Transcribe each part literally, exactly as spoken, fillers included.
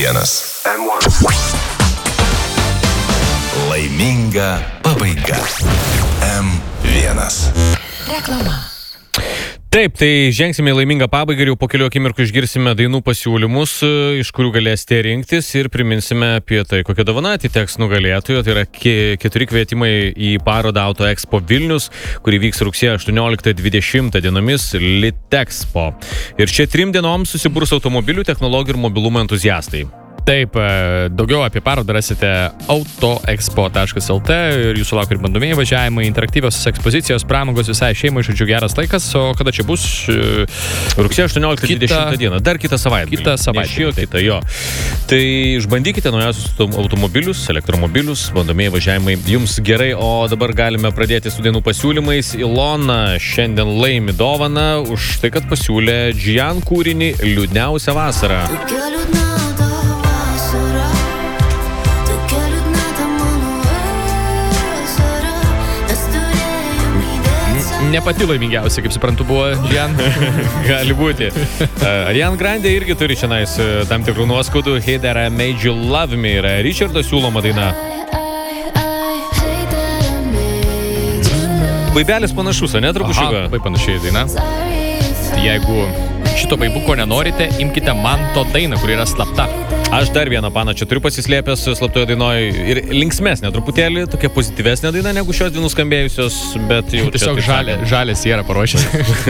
Vienas. Laiminga pabaiga. M vienas. Reklama. Taip, tai žengsime į laimingą pabaigą ir jau po kelių akimirkų išgirsime dainų pasiūlymus, iš kurių galėsite rinktis ir priminsime apie tai, kokia dovana atiteks nugalėtojų. Tai yra keturi kvietimai į parodą Auto Expo Vilnius, kuri vyks rugsėjo aštuonioliktą dvidešimtą dienomis Litexpo. Ir čia trim dienom susiburs automobilių, technologijų ir mobilumo entuziastai. Taip, daugiau apie parodą rasite autoexpo taškas lt ir jūsų laukia ir bandomieji važiavimai, interaktyvios ekspozicijos, pramogos visai šeimai, žodžiu, geras laikas, o kada čia bus? Rugsėjo aštuonioliktą dvidešimtą dieną, dar kitą savaitę. Kitą savaitę. Šio, kitą, jo. Tai išbandykite naujausius automobilius, elektromobilius, bandomieji važiavimai jums gerai, o dabar galime pradėti su dienų pasiūlymais. Ilona šiandien laimi dovaną už tai, kad pasiūlė Džian kūrinį Liūdniausia vasara. Ne pati laimingiausia, kaip suprantu, buvo Džian. Gali būti. Ariana Grande irgi turi šiandien tam tikrų nuoskaudų. Hey There I Made You Love Me yra Richardo siūloma daina. Vaibelis panašus, ne, trupučiuką? Labai panašiai daina. Jeigu šito vaibuko nenorite, imkite Manto dainą, kuri yra slapta. Aš dar vieną paną čia turiu pasislėpęs slaptoje dainoje ir linksmesnė, truputėlį tokia pozityvesnė daina negu šios dvi nuskambėjusios, bet jau tiesiog žalė, žalės yra paruošęs.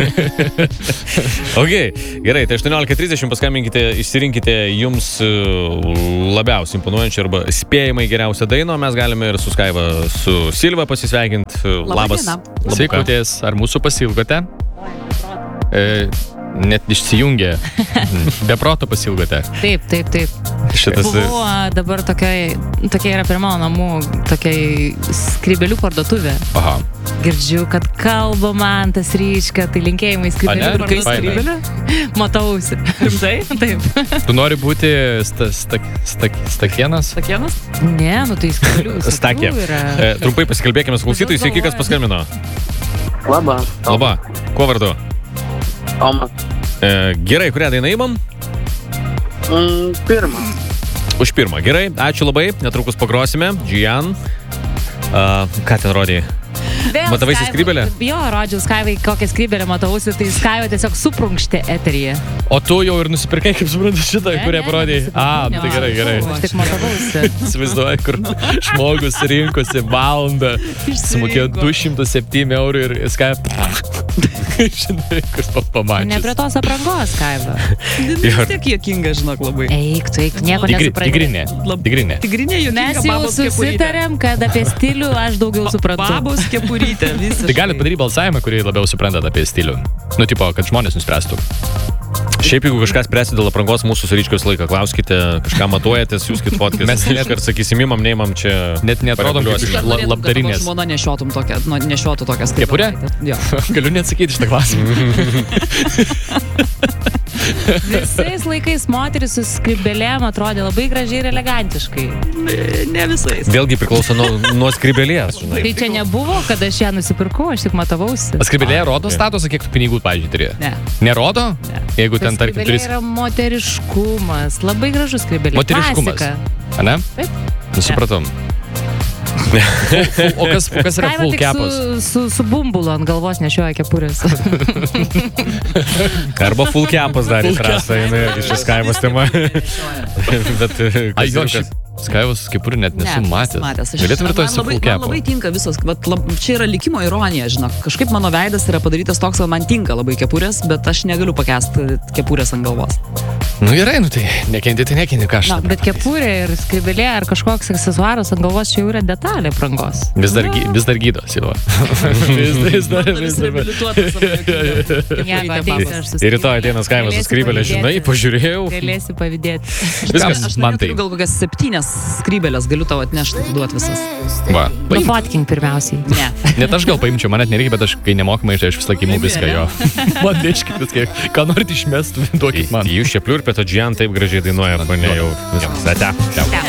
Ok, gerai, tai aštuoniolika trisdešimt paskambinkite, išsirinkite jums labiausiai imponuojančią arba spėjimai geriausią dainą, mes galime ir su Skaiva, su Silva pasisveikinti. Labas. Sveikutės, ar mūsų pasilgote? E, net išsijungė. Be proto pasilgote. Taip, taip, taip. Šitas... Buvo dabar tokia, tokia yra prie mano namų, tokia skribelių parduotuvė. Aha. Girdžiu, kad kalba man tas ryška, tai linkėjimai skribelių parduotuvė. Matausi. Rimtai? Taip. Tu nori būti sta, stak, stak, stakienas? Stakienas? Ne, nu tai skribelių. Stakė. E, trumpai pasikalbėkime su klausytojais, sveiki, kas paskambino. Labą. Labą. Kuo vardu? Tomas. E, gerai, kurią dainą įmam? Mm, pirmą. Už pirmą. Gerai, ačiū labai. Netrukus pagrosime. Džian. Uh, ką ten rodė? Matavaisi skrybelę? Jo, rodžiau Skaivai, kokią skrybelę matausi, tai Skaiva tiesiog suprunkštė eteryje. O tu jau ir nusipirkai, kaip suprantu, šitą, ne, kurią parodėjai? A, tai gerai, gerai. Aš tik matavausi. Įsivaizduoju, kur žmogus rinkosi valandą, sumokėjo du šimtus septyni eurų ir Skaiva... Žinai, kur pamačius. Ne prie tos aprangos, Skaiva. Vis tiek juokinga, žinok, labai. Eik, tu eik, nieko nesupranti. Tigrinė, tigrinė. Tigrinė juokinga, mes jau susitarėm, kad apie stilių aš daugiau suprantu. Babos kepurytė, visiškai. Tai galit padaryti balsavimą, kurį labiau suprantat apie stilių. Nu, tipo, kad žmonės nuspręstų. Šiaip, jeigu kažkas spręsti dėl aprangos mūsų su Ryčkos laiką, klauskite, kažką matuojatės, jūskit fotkės. Mes net ir sakysim, imam, neimam čia... Net netrodom kaip iš la, labdarinės. Kad žmona nešiotum tokią, nu, nešiotų tokią skaitlą. Kepurę? Jo. Galiu neatsakyti šitą klausimą. Visais laikais moteris su skrybelėm atrodė labai gražiai ir elegantiškai. Ne, ne visais. Vėlgi priklauso nuo, nuo skrybelės, žinai. Tai čia nebuvo, kad aš ją nusipirkau, aš tik matavausi. A skrybelėje rodo statusą, kiek tu pinigų, pavyzdžiui, turėjo? Ne. Nerodo? Ne. Jeigu ten, tarkim, turi... Skrybelė yra moteriškumas, labai gražus skrybelė. Moteriškumas. Klasika. A ne? Taip. Nusupratom. O kas, o kas yra Skaiva full capas? Su, su, su bumbulu ant galvos nešioja kepurės. Arba full capas dar įtrasa, jinai šis Skaivos tema. Bet... A, jo, šis Skaivos kepurį net nesu ne, matęs. matęs. Galėtum ir to esi full capo. Man labai tinka visas, vat, lab, čia yra likimo ironija, žinok. Kažkaip mano veidas yra padarytas toks, kad man tinka labai kepurės, bet aš negaliu pakęsti kepurės ant galvos. Nu gerai, nu tai nekenti, tai nekenti, ką aš. Na, bet kepurė ir skrybelė ar kažkoks aksesuaras ant galvos čia jau yra detalė aprangos. Vis dar, gy, vis dar gydo, Silva. vis, vis dar, vis dar. Ir rytoj ateina Skaivas su skrybelė, žinai, pažiūrėjau. Galėsi pavydėti. Viskas, aš man tai. Aš gal kokias septynias skrybelės galiu tau atnešti, duot visas. Va. Nufotkink pirmiausiai. Ne. Net aš gal paimčiau, man net nereikia, bet aš kai nemokamai, tai aš vis laikimu viską jo. Man dėškit viską, ką norit išmest, duokit man. Jūs čia pliurpėt, o Džian taip gražiai dainuoja, arba ne jau viskas. Ate.